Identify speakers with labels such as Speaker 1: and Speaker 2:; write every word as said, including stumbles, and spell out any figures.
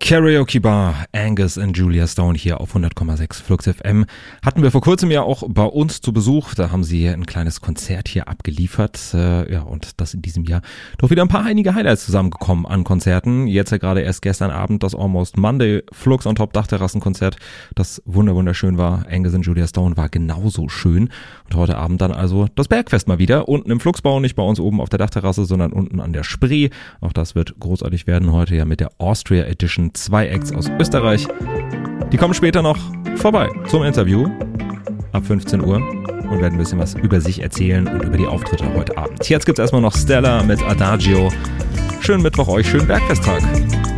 Speaker 1: Karaoke Bar, Angus und Julia Stone hier auf hundert Komma sechs Flux F M. Hatten wir vor kurzem ja auch bei uns zu Besuch. Da haben sie ein kleines Konzert hier abgeliefert. Äh, ja, und das in diesem Jahr doch wieder ein paar einige Highlights zusammengekommen an Konzerten. Jetzt ja gerade erst gestern Abend das Almost Monday Flux on Top Dachterrassenkonzert, das wunder wunderschön war. Angus und Julia Stone war genauso schön. Und heute Abend dann also das Bergfest mal wieder. Unten im Fluxbau, nicht bei uns oben auf der Dachterrasse, sondern unten an der Spree. Auch das wird großartig werden heute ja mit der Austria Edition. Zwei Acts aus Österreich. Die kommen später noch vorbei zum Interview ab fünfzehn Uhr und werden ein bisschen was über sich erzählen und über die Auftritte heute Abend. Jetzt gibt's erstmal noch Stella mit Adagio. Schönen Mittwoch euch, schönen Bergfesttag.